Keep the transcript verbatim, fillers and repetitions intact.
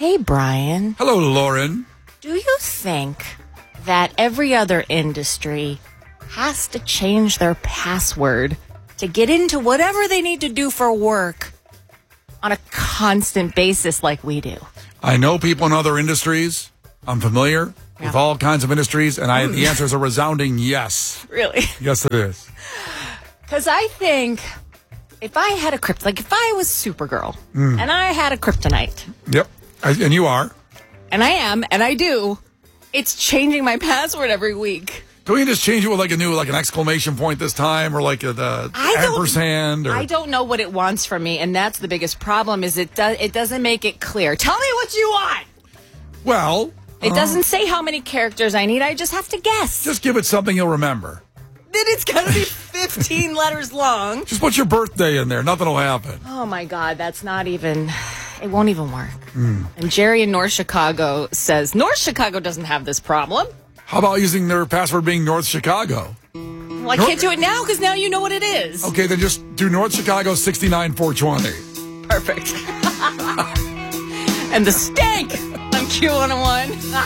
Hey, Brian. Hello, Lauren. Do you think that every other industry has to change their password to get into whatever they need to do for work on a constant basis like we do? I know people in other industries. I'm familiar Yeah. with all kinds of industries, and I, the answer is a resounding yes. Really? Yes, it is. Because I think if I had a crypt, like if I was Supergirl Mm. and I had a kryptonite, Yep. I, and you are. and I am, and I do, it's changing my password every week. Can we just change it with like a new, like an exclamation point this time, or like a, the I don't- ampersand? Or I don't know what it wants from me, and that's the biggest problem. Is it does it doesn't make it clear. Tell me what you want. Well, It uh, doesn't say how many characters I need. I just have to guess. just give it something you'll remember. Then it's got to be fifteen letters long. Just put your birthday in there. Nothing will happen. Oh my God, that's not even. It won't even work. Mm. And Jerry in North Chicago says North Chicago doesn't have this problem. How about using their password being North Chicago? Well, I can't do it now because now you know what it is. Okay, then just do North Chicago sixty-nine four twenty. Perfect. And the steak on Q one oh one.